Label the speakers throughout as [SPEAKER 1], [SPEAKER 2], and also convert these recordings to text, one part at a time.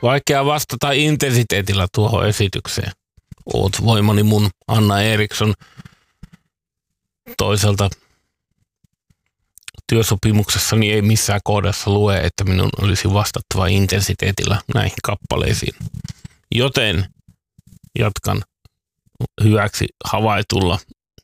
[SPEAKER 1] Vaikea vastata intensiteetillä tuohon esitykseen. Oot voimani mun Anna Eriksson. Toisaalta työsopimuksessani ei missään kohdassa lue, että minun olisi vastattava intensiteetillä näihin kappaleisiin. Joten jatkan hyväksi havaitulla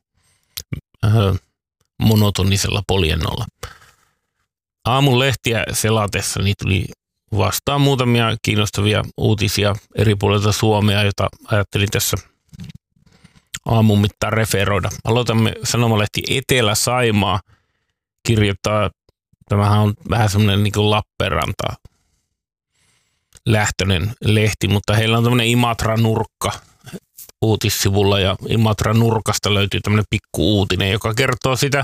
[SPEAKER 1] monotonisella poljennolla. Aamun lehtiä selatessani tuli vastaan muutamia kiinnostavia uutisia eri puolilta Suomea, jota ajattelin tässä aamun mittaan referoida. Aloitamme sanomalehti Etelä-Saimaa kirjoittaa, tämähän on vähän semmoinen niin kuin Lappeenranta lähtöinen lehti, mutta heillä on tämmöinen Imatra-nurkka uutissivulla ja Imatra-nurkasta löytyy tämmöinen pikku uutinen, joka kertoo sitä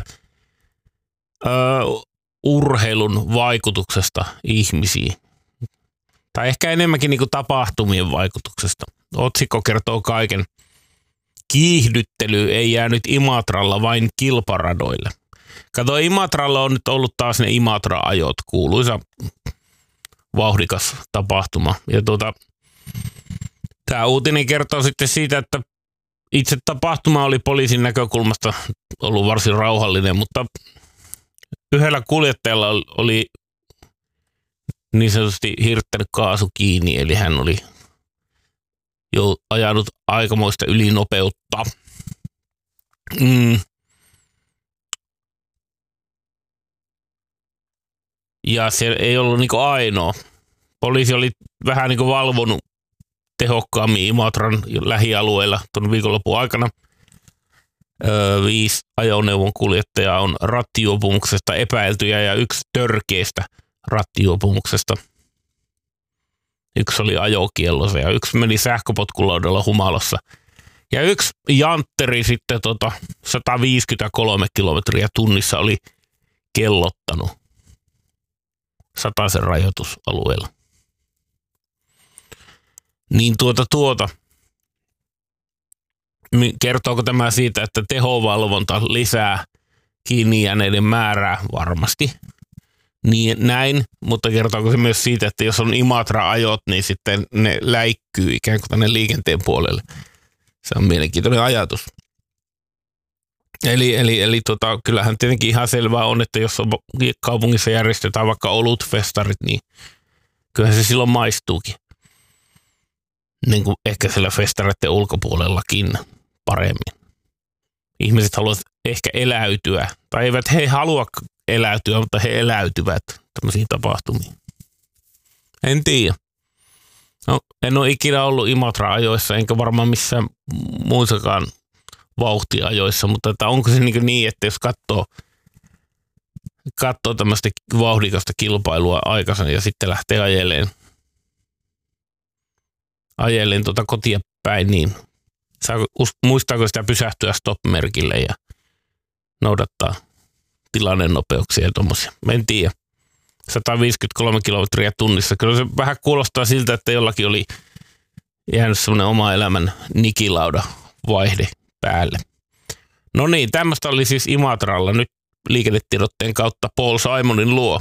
[SPEAKER 1] urheilun vaikutuksesta ihmisiin. Tai ehkä enemmänkin niin kuin tapahtumien vaikutuksesta. Otsikko kertoo kaiken. Kiihdyttely ei jäänyt Imatralla vain kilparadoille. Kato, Imatralla on nyt ollut taas ne Imatra-ajot, kuuluisa vauhdikas tapahtuma. Ja tämä uutinen kertoo sitten siitä, että itse tapahtuma oli poliisin näkökulmasta ollut varsin rauhallinen, mutta yhdellä kuljettajalla oli niin sanotusti hirttänyt kaasu kiinni, eli hän oli jo ajanut aikamoista ylinopeutta. Ja se ei ollut niinku ainoa. Poliisi oli vähän niinku valvonut tehokkaammin Imatran lähialueilla tuon viikonlopun aikana. 5 ajoneuvon kuljettajaa on rattijuopumuksesta epäiltyjä ja 1 törkeästä rattijuopumuksesta. 1 oli ajokiellossa ja 1 meni sähköpotkulaudalla humalassa. Ja 1 jantteri sitten 153 kilometriä tunnissa oli kellottanut 100 rajoitusalueella. Niin kertooko tämä siitä, että tehovalvonta lisää kiinni jääneiden määrää? Varmasti. Niin näin, mutta kertooko se myös siitä, että jos on Imatra-ajot, niin sitten ne läikkyy ikään kuin tänne liikenteen puolelle. Se on mielenkiintoinen ajatus. Eli kyllähän tietenkin ihan selvää on, että jos on kaupungissa järjestetään vaikka olutfestarit, niin kyllähän se silloin maistuukin. Niin kuin ehkä siellä festareiden ulkopuolellakin paremmin. Ihmiset haluavat ehkä eläytyä, tai eivät he halua eläytyä, mutta he eläytyvät tämmöisiin tapahtumiin. En tiedä. No, en ole ikinä ollut Imatra-ajoissa, enkä varmaan missään muissakaan vauhtiajoissa, mutta että onko se niin, että jos katsoo tämmöistä vauhdikasta kilpailua aikaisemmin ja sitten lähtee ajelleen kotia päin, niin muistaako sitä pysähtyä stop-merkille ja noudattaa tilannenopeuksia ja tommosia. En tiedä. 153 kilometriä tunnissa. Kyllä se vähän kuulostaa siltä, että jollakin oli jäänyt semmoinen oma elämän nikilauda vaihde päälle. No niin, tämmöistä oli siis Imatralla. Nyt liikennetiedotteen kautta Paul Simonin luo.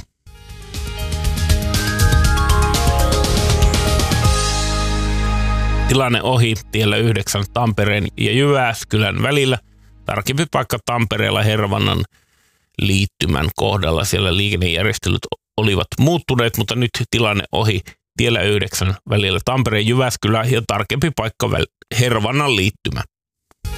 [SPEAKER 1] Tilanne ohi tiellä 9 Tampereen ja Jyväskylän välillä. Tarkempi paikka Tampereella Hervannan liittymän kohdalla. Siellä liikennejärjestelyt olivat muuttuneet, mutta nyt tilanne ohi tiellä 9 välillä Tampereen Jyväskylä ja tarkempi paikka Hervannan liittymä.